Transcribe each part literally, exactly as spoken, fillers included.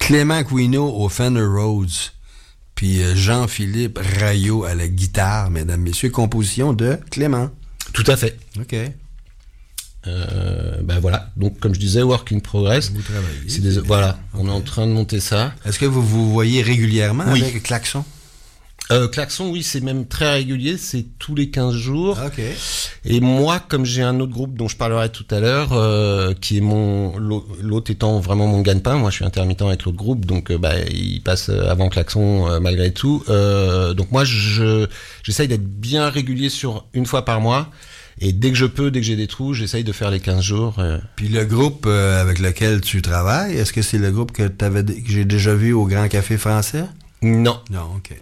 Clément Couineau au Fender Rhodes, puis Jean-Philippe Rayot à la guitare, mesdames, messieurs, composition de Clément. Tout à fait. OK. Euh, ben voilà, donc comme je disais, work in progress. Vous travaillez. C'est des, voilà, okay. On est en train de monter ça. Est-ce que vous vous voyez régulièrement oui. avec Klaxon? Euh, Klaxon, oui, c'est même très régulier, c'est tous les quinze jours. OK. Et moi, comme j'ai un autre groupe dont je parlerai tout à l'heure, euh, qui est mon l'autre étant vraiment mon gagne-pain, moi je suis intermittent avec l'autre groupe, donc euh, bah il passe avant Klaxon euh, malgré tout. Euh, donc moi je j'essaye d'être bien régulier sur une fois par mois. Et dès que je peux, dès que j'ai des trous, j'essaye de faire les quinze jours. Euh... Puis le groupe euh, avec lequel tu travailles, est-ce que c'est le groupe que, t'avais, que j'ai déjà vu au Grand Café Français? Non. Non, OK.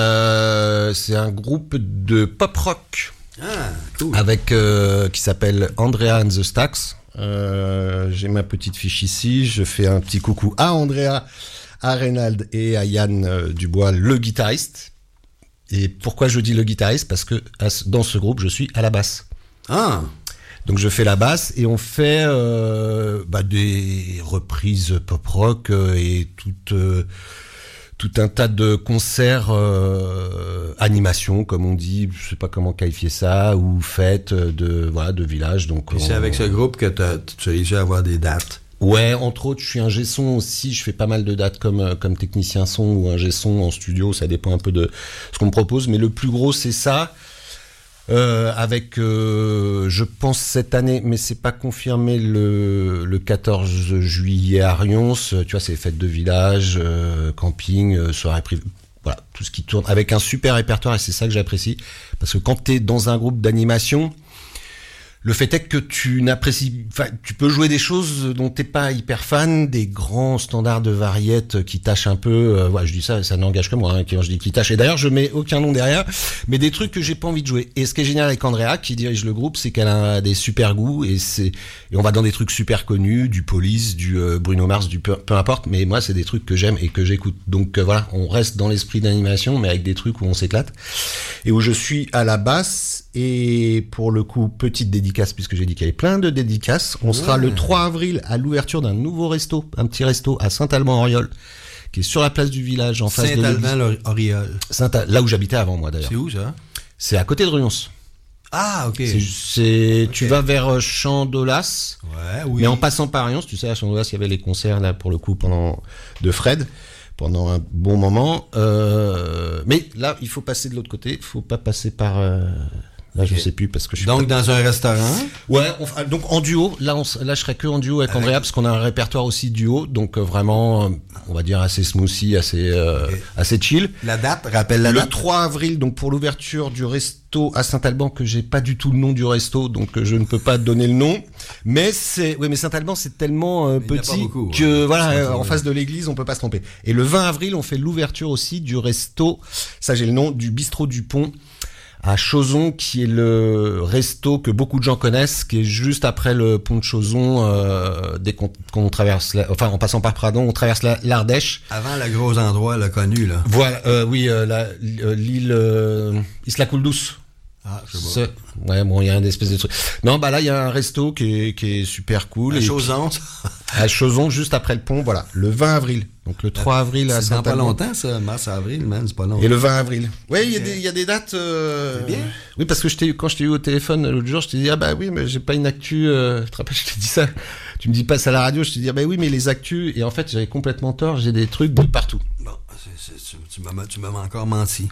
Euh, c'est un groupe de pop-rock. Ah, cool. Avec, euh, qui s'appelle Andrea and the Stacks. Euh, j'ai ma petite fiche ici. Je fais un petit coucou à Andrea, à Reynald et à Yann euh, Dubois, le guitariste. Et pourquoi je dis le guitariste? Parce que dans ce groupe, je suis à la basse. Ah. Donc je fais la basse et on fait euh, bah, des reprises pop-rock euh, et tout, euh, tout un tas de concerts euh, animation, comme on dit, je sais pas comment qualifier ça, ou fêtes de voilà de village. Donc et c'est on... avec ce groupe que tu as réussi à avoir des dates. Ouais, entre autres, je suis ingé son aussi, je fais pas mal de dates comme comme technicien son ou ingé son en studio, ça dépend un peu de ce qu'on me propose, mais le plus gros c'est ça. Euh, avec, euh, je pense cette année, mais c'est pas confirmé, le, le quatorze juillet à Rions, tu vois, c'est les fêtes de village, euh, camping, euh, soirée privée, voilà, tout ce qui tourne, avec un super répertoire, et c'est ça que j'apprécie, parce que quand t'es dans un groupe d'animation, le fait est que tu n'apprécies, enfin, tu peux jouer des choses dont t'es pas hyper fan, des grands standards de variété qui tâchent un peu, euh, ouais, je dis ça, ça n'engage que moi, hein, quand je dis qui tâchent. Et d'ailleurs, je mets aucun nom derrière, mais des trucs que j'ai pas envie de jouer. Et ce qui est génial avec Andrea, qui dirige le groupe, c'est qu'elle a des super goûts et c'est, et on va dans des trucs super connus, du Police, du euh, Bruno Mars, du peu, peu importe, mais moi, c'est des trucs que j'aime et que j'écoute. Donc, euh, voilà, on reste dans l'esprit d'animation, mais avec des trucs où on s'éclate. Et où je suis à la basse, et pour le coup, petite dédicace, puisque j'ai dit qu'il y avait plein de dédicaces. On ouais. sera le trois avril à l'ouverture d'un nouveau resto, un petit resto à Saint-Alban-Auriol, qui est sur la place du village, en face de l'église. Saint-Alban-Auriol. Saint là où j'habitais avant, moi, d'ailleurs. C'est où, ça? C'est à côté de Rions. Ah, ok. C'est, c'est okay. Tu vas vers Champ-d'Olas. Ouais, oui. Mais en passant par Rions, tu sais, à Champ-d'Olas, il y avait les concerts, là, pour le coup, pendant, de Fred, pendant un bon moment. Euh, mais là, il faut passer de l'autre côté. Il faut pas passer par, euh, là, okay. Je sais plus parce que je suis donc pas... dans un restaurant. Ouais, on, donc en duo. Là, on, là, je serais que en duo avec, avec... Andrea parce qu'on a un répertoire aussi duo, donc euh, vraiment, euh, on va dire assez smoothie, assez euh, okay. assez chill. La date, rappelle la le date. Le trois avril, donc pour l'ouverture du resto à Saint-Alban, que j'ai pas du tout le nom du resto, donc euh, je ne peux pas donner le nom. Mais c'est, oui, mais Saint-Alban c'est tellement euh, petit beaucoup, que ouais, voilà, euh, en face de l'église, on peut pas se tromper. Et le vingt avril, on fait l'ouverture aussi du resto, ça j'ai le nom, du bistrot du Pont à Chauzon, qui est le resto que beaucoup de gens connaissent, qui est juste après le pont de Chauzon, euh, dès qu'on, qu'on traverse, la, enfin en passant par Pradon, on traverse la, l'Ardèche. Avant le gros endroit, le connu là. Voilà, euh, oui, euh, la, l'île euh, Isla Cool-Douce. Ah, je sais pas. Ouais, bon, il y a un espèce de truc. Non, bah là, il y a un resto qui est, qui est super cool. À Chauzon. À Chauzon, juste après le pont, voilà, le vingt avril. Donc le trois avril à Saint-Alban. C'est pas Saint-Alban. longtemps, ça, mars-avril, man, c'est pas longtemps. Et le vingt avril. Oui, il okay. y, y a des dates. Euh... C'est bien. Oui, parce que je t'ai, quand je t'ai eu au téléphone l'autre jour, je t'ai dit, ah bah oui, mais j'ai pas une actu. Euh... Tu te rappelles, je t'ai dit ça. Tu me dis, passe à la radio, je t'ai dit, ah bah oui, mais les actus. Et en fait, j'avais complètement tort, j'ai des trucs de partout. Bon, c'est, c'est, tu, m'as, tu m'as encore menti.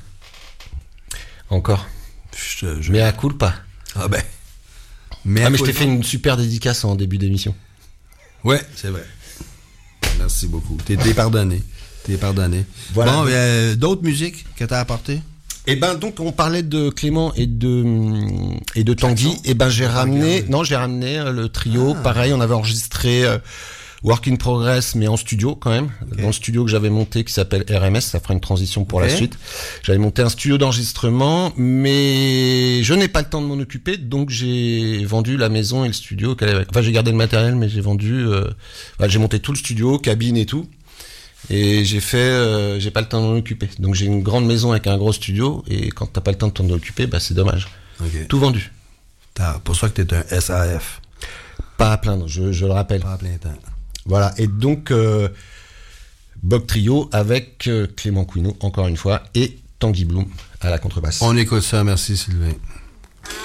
Encore. Je, je... Mais à cool pas. Ah ben. Mais ah mais je t'ai fait une super dédicace en début d'émission. Ouais, c'est vrai. Merci beaucoup. T'es, t'es pardonné. T'es pardonné. Voilà. Bon, euh, d'autres musiques que t'as apportées? Eh ben donc on parlait de Clément et de et de Tanguy. Eh ben j'ai ramené, non j'ai ramené euh, le trio. Ah. Pareil, on avait enregistré. Euh, Work in progress, mais en studio quand même. Okay. Dans le studio que j'avais monté qui s'appelle R M S, ça fera une transition pour okay. la suite. J'avais monté un studio d'enregistrement, mais je n'ai pas le temps de m'en occuper, donc j'ai vendu la maison et le studio. Enfin, j'ai gardé le matériel, mais j'ai vendu. Euh... Enfin, j'ai monté tout le studio, cabine et tout, et j'ai fait. Euh... J'ai pas le temps de m'en occuper. Donc j'ai une grande maison avec un gros studio, et quand t'as pas le temps de t'en occuper, bah c'est dommage. Okay. Tout vendu. T'as pour ça que t'es un S A F. Pas à plaindre, je, je le rappelle. Pas à plein temps. Voilà, et donc euh, Bob Trio avec euh, Clément Couineau, encore une fois, et Tanguy Bloom à la contrebasse. On écoute ça, merci Sylvain.